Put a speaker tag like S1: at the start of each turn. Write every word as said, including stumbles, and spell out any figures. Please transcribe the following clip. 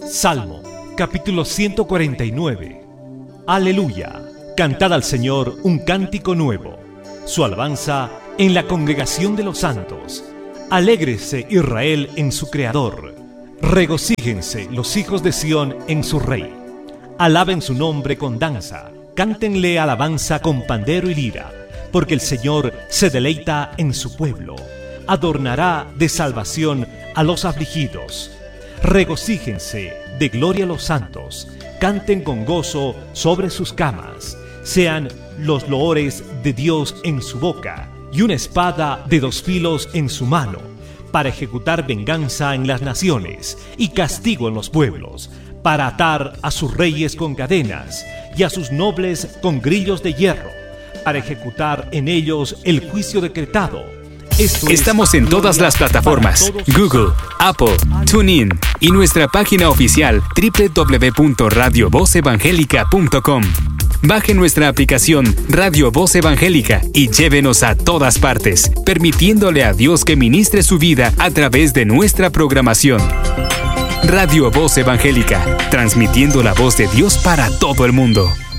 S1: Salmo, capítulo ciento cuarenta y nueve. Aleluya. Cantad al Señor un cántico nuevo. Su alabanza en la congregación de los santos. Alégrese Israel en su Creador. Regocíjense los hijos de Sión en su Rey. Alaben su nombre con danza. Cántenle alabanza con pandero y lira. Porque el Señor se deleita en su pueblo. Adornará de salvación a los afligidos. Regocíjense de gloria los santos. Canten con gozo sobre sus camas. Sean los loores de Dios en su boca y una espada de dos filos en su mano, para ejecutar venganza en las naciones y castigo en los pueblos, para atar a sus reyes con cadenas y a sus nobles con grillos de hierro, para ejecutar en ellos el juicio decretado. Esto
S2: Estamos en todas las plataformas: Google, Apple, TuneIn y nuestra página oficial doble u doble u doble u punto radio voz evangélica punto com. Baje nuestra aplicación Radio Voz Evangélica y llévenos a todas partes, permitiéndole a Dios que ministre su vida a través de nuestra programación. Radio Voz Evangélica, transmitiendo la voz de Dios para todo el mundo.